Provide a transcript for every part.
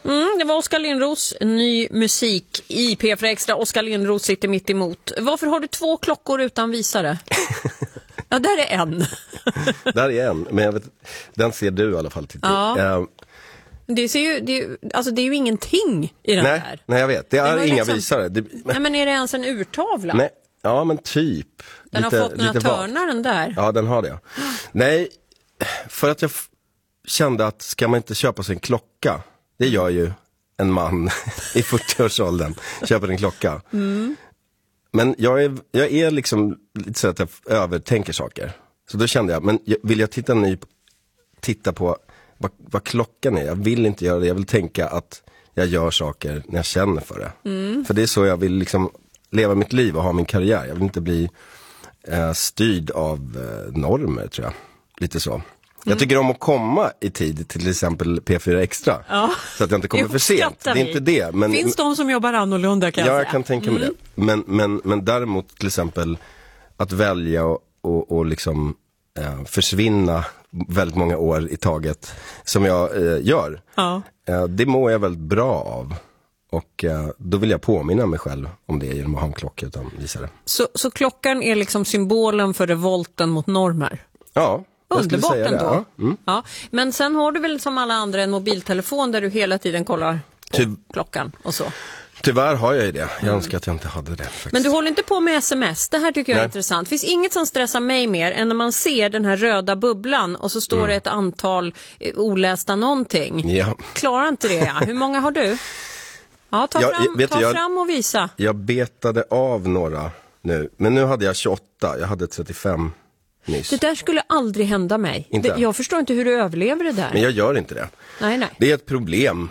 Det var Oskar Lindros, ny musik i P4 Extra. Oskar Lindros sitter mitt emot. Varför har du 2 klockor utan visare? Ja, där är en. Där är en, men jag vet, den ser du i alla fall. Ja. Det är ju ingenting i den här. Nej, jag vet. Det är inga visare. Nej, men är det ens en urtavla? Nej, ja, men typ. Den har fått några törnar, den där. Ja, den har det. Nej, för att jag kände att ska man inte köpa sig en klocka? Det gör ju en man i 40-årsåldern. Köper en klocka. Men jag är liksom lite så att jag övertänker saker. Så då kände jag, men vill jag titta på vad klockan är? Jag vill inte göra det. Jag vill tänka att jag gör saker när jag känner för det. För det är så jag vill liksom leva mitt liv och ha min karriär. Jag vill inte bli styrd av normer, tror jag. Lite så. Jag tycker om att komma i tid, till exempel P4 Extra. Ja. Så att jag inte kommer för sent. Det är inte det. Men, finns de som jobbar annorlunda, kan jag säga. Ja, jag kan tänka mig det. Men däremot till exempel att välja och liksom försvinna väldigt många år i taget som jag gör. Ja. Det mår jag väldigt bra av. Och då vill jag påminna mig själv om det genom att ha en klocka utan visare. Så klockan är liksom symbolen för revolten mot normer? Ja. Underbart ändå. Ja. Ja. Men sen har du väl som alla andra en mobiltelefon där du hela tiden kollar på klockan och så. Tyvärr har jag ju det. Jag önskar att jag inte hade det. Faktiskt. Men du håller inte på med sms. Det här tycker jag är intressant. Det finns inget som stressar mig mer än när man ser den här röda bubblan och så står det ett antal olästa någonting. Ja. Klarar inte det, ja. Hur många har du? Ja, ta fram och visa. Jag betade av några nu. Men nu hade jag 28. Jag hade 35 nyss. Det där skulle aldrig hända mig. Jag förstår inte hur du överlever det där. Men jag gör inte det. Nej. Det är ett problem.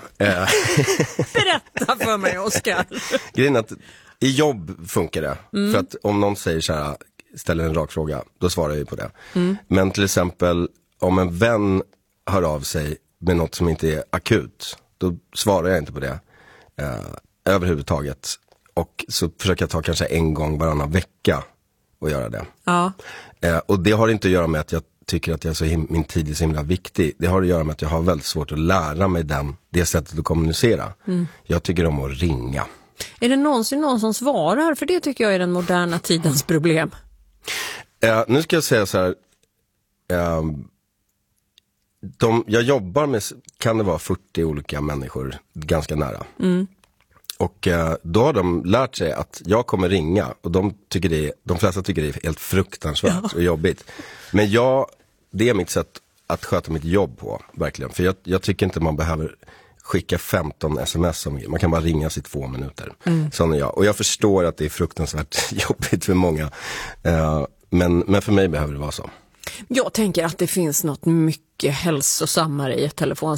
Berätta för mig, Oskar. Grejen är att i jobb funkar det. För att om någon säger så här, ställer en rak fråga, då svarar jag på det. Men till exempel om en vän hör av sig med något som inte är akut, då svarar jag inte på det överhuvudtaget. Och så försöker jag ta kanske en gång varannan vecka och göra det. Ja. Och det har inte att göra med att jag tycker att min tid är så himla viktig. Det har att göra med att jag har väldigt svårt att lära mig det sättet att kommunicera. Jag tycker om att ringa. Är det någonsin någon som svarar? För det tycker jag är den moderna tidens problem. Nu ska jag säga så här. Jag jobbar med, kan det vara 40 olika människor ganska nära. Och då har de lärt sig att jag kommer ringa. Och de flesta tycker det är helt fruktansvärt och jobbigt. Men det är mitt sätt att sköta mitt jobb på, verkligen. För jag tycker inte man behöver skicka 15 sms. Man kan bara ringa sig 2 minuter. Sån är jag. Och jag förstår att det är fruktansvärt jobbigt för många. Men för mig behöver det vara så. Jag tänker att det finns något mycket hälsosammare i ett telefonsamtal.